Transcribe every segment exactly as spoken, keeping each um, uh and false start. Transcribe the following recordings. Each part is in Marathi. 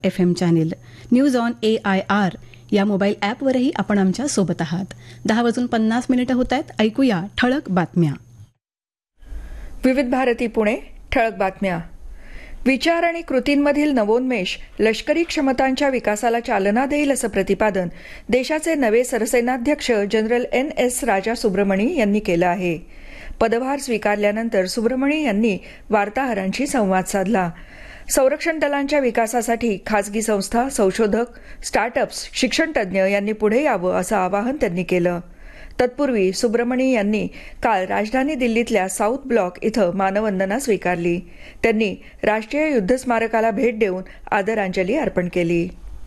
F M channel, news on A I R या मोबाईल ॲपवरही आपण आमच्या सोबत आहात. दहा वाजून पन्नास मिनिटं होत आहेत. ऐकूया ठळक बातम्या. विविध भारती पुणे. ठळक बातम्या. विचार आणि कृतींमधील नवोन्मेष लष्करी क्षमतांच्या विकासाला चालना देईल असं प्रतिपादन देशाचे नवे सरसेनाध्यक्ष जनरल एन एस राजा सुब्रमणी यांनी केलं आहे. पदभार स्वीकारल्यानंतर सुब्रमणी यांनी वार्ताहरांशी संवाद साधला. संरक्षण दलांच्या विकासासाठी खासगी संस्था, संशोधक, स्टार्टअप्स, शिक्षणतज्ज्ञ यांनी पुढे यावं असं आवाहन त्यांनी केलं. तत्पूर्वी सुब्रमणी यांनी काल राजधानी दिल्लीतल्या साऊथ ब्लॉक इथं मानवंदना स्वीकारली. त्यांनी राष्ट्रीय युद्ध स्मारकाला भेट देऊन आदरांजली अर्पण केली.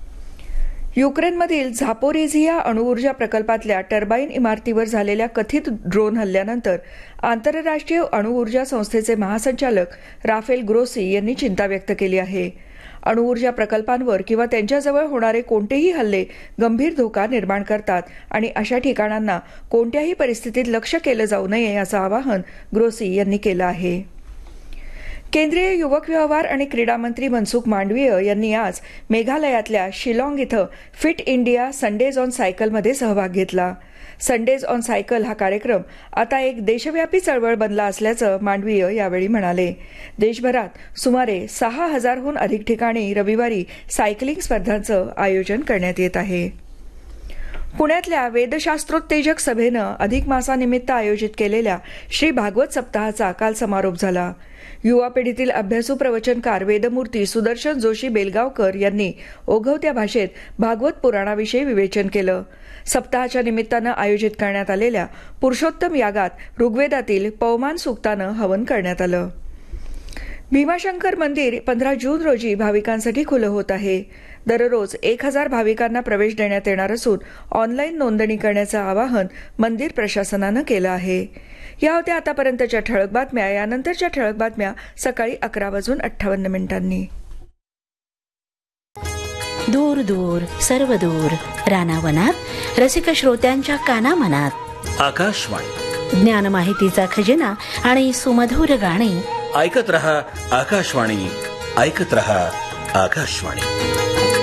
युक्रेनमधील झापोरिझिया अणुऊर्जा प्रकल्पातल्या टर्बाईन इमारतीवर झालेल्या कथित ड्रोन हल्ल्यानंतर आंतरराष्ट्रीय अणुऊर्जा संस्थेचे महासंचालक राफेल ग्रोसी यांनी चिंता व्यक्त केली आहे. अणुऊर्जा प्रकल्पांवर किंवा त्यांच्याजवळ होणारे कोणतेही हल्ले गंभीर धोका निर्माण करतात आणि अशा ठिकाणांना कोणत्याही परिस्थितीत लक्ष्य केलं जाऊ नये असं आवाहन ग्रोसी यांनी केलं आहे. केंद्रीय युवक व्यवहार आणि क्रीडा मंत्री मनसुख मांडवीय यांनी आज मेघालयातल्या शिलाँग इथं फिट इंडिया संडेज ऑन सायकलमध्ये सहभाग घेतला. संडेज ऑन सायकल हा कार्यक्रम आता एक देशव्यापी चळवळ बनला असल्याचं मांडवीय यावेळी म्हणाले. देशभरात सुमारे सहा हजारहून अधिक ठिकाणी रविवारी सायकलिंग स्पर्धांचं आयोजन करण्यात येत आहे. पुण्यातल्या वेदशास्त्रोत्तेजक सभेनं अधिक मासानिमित्त आयोजित केलेल्या श्री भागवत सप्ताहाचा काल समारोप झाला. युवा पिढीतील अभ्यासू प्रवचनकार वेदमूर्ती सुदर्शन जोशी बेलगावकर यांनी ओघवत्या भाषेत भागवत पुराणाविषयी विवेचन केलं. सप्ताहाच्या निमित्तानं आयोजित करण्यात आलेल्या पुरुषोत्तम यागात ऋग्वेदातील पवमान सूक्तानं हवन करण्यात आलं. भीमाशंकर मंदिर पंधरा जून रोजी भाविकांसाठी खुलं होत आहे. दररोज एक हजार भाविकांना प्रवेश देण्यात येणार असून ऑनलाईन नोंदणी करण्याचं आवाहन मंदिर प्रशासनानं केलं आहे. या होत्या आतापर्यंतच्या ठळक बातम्या. यानंतरच्या ठळक बातम्या सकाळी अकरा वाजून अठ्ठावन्न मिनिटांनी. दूर दूर सर्व दूर रानावनात रसिक श्रोत्यांच्या कानामनात आकाशवाणी, ज्ञान माहितीचा खजिना आणि सुमधुर गाणी. ऐकत रहा आकाशवाणी, ऐकत रहा आकाशवाणी.